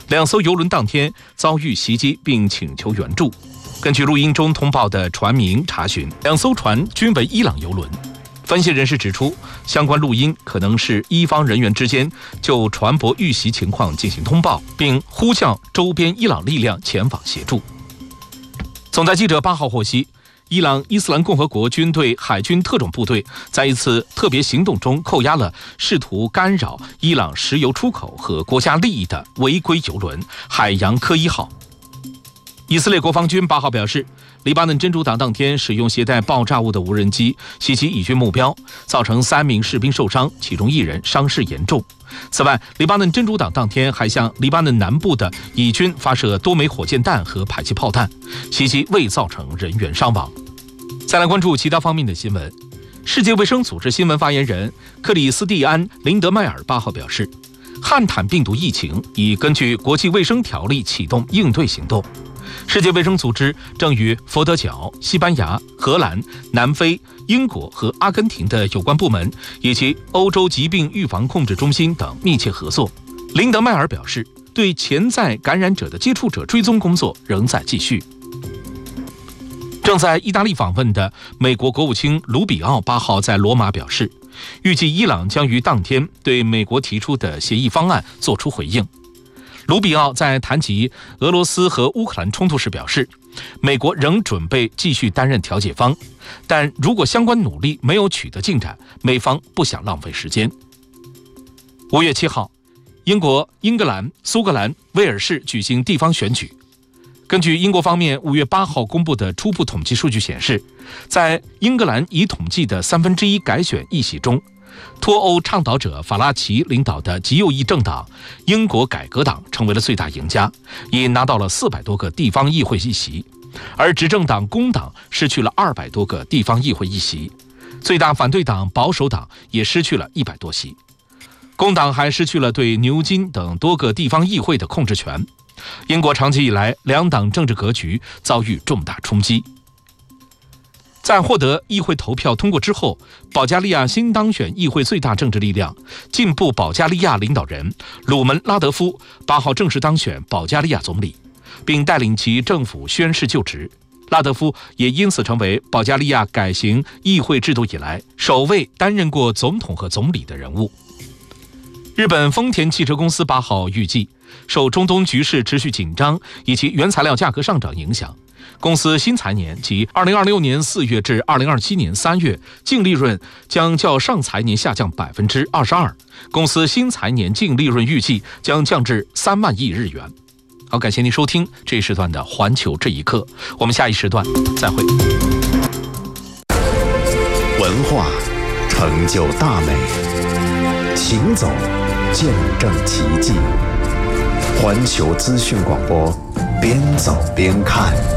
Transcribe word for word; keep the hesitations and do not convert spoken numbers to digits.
两艘邮轮当天遭遇袭击并请求援助。根据录音中通报的船名查询，两艘船均为伊朗邮轮。分析人士指出，相关录音可能是伊方人员之间就船舶遇袭情况进行通报，并呼叫周边伊朗力量前往协助。总台记者八号获悉，伊朗伊斯兰共和国军队海军特种部队在一次特别行动中扣押了试图干扰伊朗石油出口和国家利益的违规邮轮海洋科一号。以色列国防军八号表示，黎巴嫩真主党当天使用携带爆炸物的无人机袭击以军目标，造成三名士兵受伤，其中一人伤势严重。此外，黎巴嫩真主党当天还向黎巴嫩南部的以军发射多枚火箭弹和迫击炮弹，袭击未造成人员伤亡。再来关注其他方面的新闻。世界卫生组织新闻发言人克里斯蒂安·林德迈尔八号表示，汉坦病毒疫情已根据国际卫生条例启动应对行动。世界卫生组织正与佛得角、西班牙、荷兰、南非、英国和阿根廷的有关部门以及欧洲疾病预防控制中心等密切合作。林德迈尔表示，对潜在感染者的接触者追踪工作仍在继续。正在意大利访问的美国国务卿卢比奥八号在罗马表示，预计伊朗将于当天对美国提出的协议方案作出回应。卢比奥在谈及俄罗斯和乌克兰冲突时表示，美国仍准备继续担任调解方，但如果相关努力没有取得进展，美方不想浪费时间。五月七号，英国、英格兰、苏格兰、威尔士举行地方选举。根据英国方面五月八号公布的初步统计数据显示，在英格兰已统计的三分之一改选议席中，脱欧倡导者法拉奇领导的极右翼政党英国改革党成为了最大赢家，已拿到了四百多个地方议会议席，而执政党工党失去了二百多个地方议会议席，最大反对党保守党也失去了一百多席。工党还失去了对牛津等多个地方议会的控制权。英国长期以来两党政治格局遭遇重大冲击。在获得议会投票通过之后，保加利亚新当选议会最大政治力量进步保加利亚领导人鲁门拉德夫八号正式当选保加利亚总理，并带领其政府宣誓就职。拉德夫也因此成为保加利亚改行议会制度以来首位担任过总统和总理的人物。日本丰田汽车公司八号预计，受中东局势持续紧张以及原材料价格上涨影响，公司新财年即二零二六年四月至二零二七年三月净利润将较上财年下降百分之二十二，公司新财年净利润预计将降至三万亿日元。好，感谢您收听这一时段的环球这一刻，我们下一时段再会。 文化成就大美，行走见证奇迹。环球资讯广播，边走边看。